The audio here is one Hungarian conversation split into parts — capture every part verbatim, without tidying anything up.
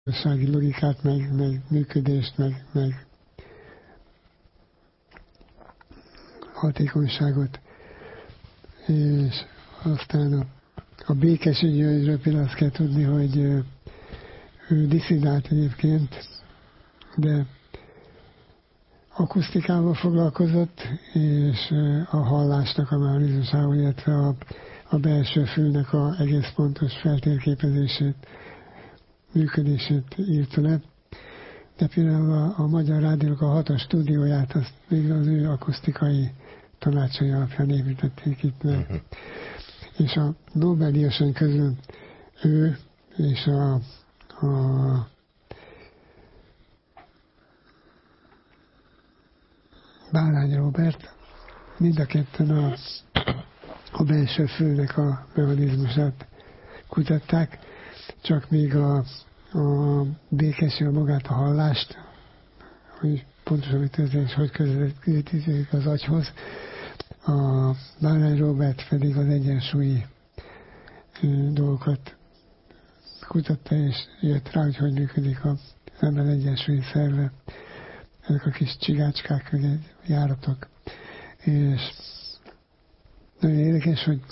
gazdasági logikát, meg, meg működést, meg, meg hatékonyságot. És aztán a, a békés ügyről például azt kell tudni, hogy ő disszidált egyébként, de akusztikával foglalkozott, és a hallásnak a mechanizmusával, illetve a, a belső fülnek a egész pontos feltérképezését, működését írta le. De például a, a Magyar Rádiónak a hatos stúdióját, azt még az ő akusztikai tanácsai alapján építették itt meg. Uh-huh. És a Nobel-díjason közül ő és a, a Bárány Róbert mind a ketten a, a belső fülnek a mechanizmusát kutatták, csak még a, a békesség, magát a hallást, hogy pontosan mit történik, hogy közvetítik az agyhoz. A Bárány Róbert pedig az egyensúlyi dolgokat kutatta, és jött rá, hogy hogy működik az ember egyensúlyi szerve. Ezek a kis csigácskák, ugye, járatok. És nagyon érdekes, hogy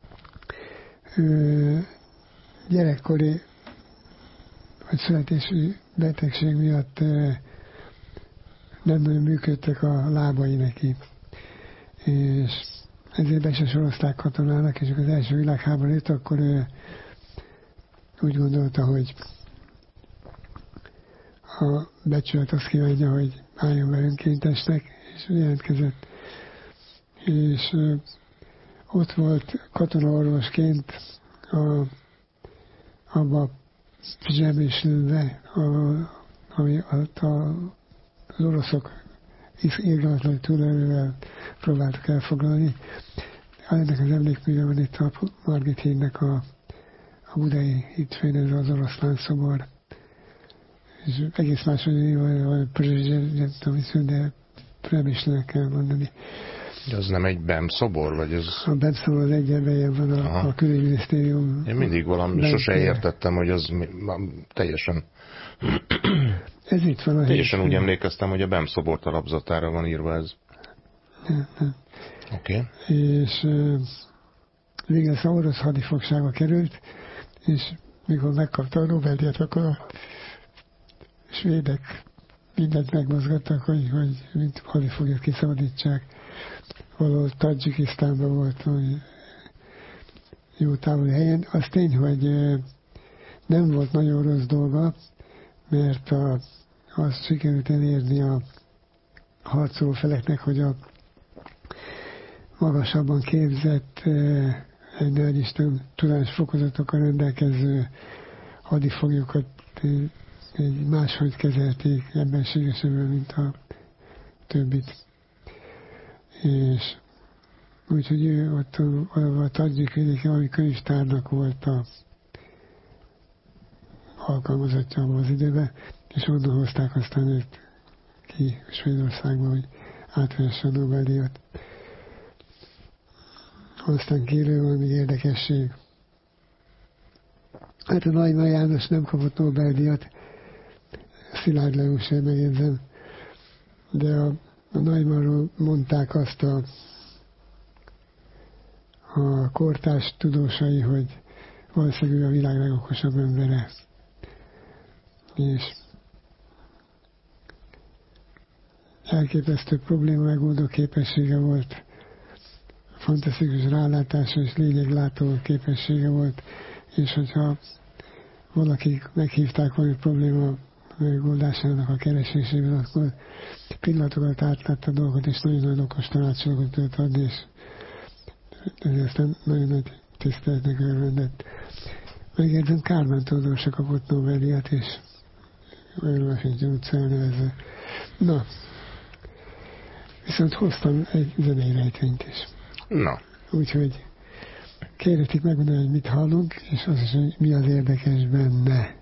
ő, gyerekkori vagy születési betegség miatt nem nagyon működtek a lábai neki. És ezért be se sorozták katonának, és az első világháború jött, akkor ő úgy gondolta, hogy a becsület azt kívánja, hogy álljon be önkéntesnek, és jelentkezett. És ö, ott volt katonaorvosként a, abba a zsebéslőbe, ami a, a, az oroszok irgalmatlan túlerővel próbáltak elfoglalni. Ennek az emlékműve van itt a Margit hídnek a, a budai hitfőn, ez az oroszlán szobor. És egész máshogy van, nem tudom, de Premisnek kell mondani. Az nem egy BEM szobor, vagy ez? A BEM szobor az egyenlően van a, a külügyminisztérium. Én mindig valami bent, sose értettem, hogy az teljesen... Ez itt van a teljesen úgy emlékeztem, hogy a BEM szobor talapzatára van írva ez. Nem, nem. Oké. Okay. És uh, végül az orosz hadifogságba került, és mikor megkapta a Nobel-díjat, akkor a svédek mindent megmozgattak, hogy, hogy mint hadifoglyot kiszabadítsák. Valahol Tadzsikisztánban volt, hogy jó távoli helyen. Az tény, hogy nem volt nagyon rossz dolga, mert a, azt sikerült elérni a harcoló feleknek, hogy a magasabban képzett, egy nehogyisten tudományos fokozatokkal rendelkező hadifoglyokat máshogy kezelték ebbenségesebben, mint a többit. És úgyhogy ő ott a, a Tadzsik-vidéken, ami könyvtárnak volt a alkalmazottja abban az időben, és onnan hozták aztán őt ki Svédországba, hogy átvesse a Nobel-díjat. Aztán kérő valami érdekesség. Hát a Naima János nem kapott Nobel-díjat, Szilárd Leósért megjegyzem, de a, a Naimáról mondták azt a, a kortárs tudósai, hogy valószínűleg a világ legokosabb embere. És elképesztő probléma megoldó képessége volt, fantasztikus rálátása és lényeglátó képessége volt, és hogyha valaki meghívták valami probléma megoldásának a keresésében, akkor pillanatokat átlátta a dolgot, és nagyon-nagyon okos tanácsokat tudott adni, és ezért aztán nagyon nagy tiszteletnek örvendett. Megérdem, Kármán Tódor se kapott Nobel-díjat, és olyan Washington utca elnevezve. Na, viszont hoztam egy zenei rejtvényt is. Na. Úgyhogy kérhetik megmondani, hogy mit hallunk, és az is, hogy mi az érdekes benne.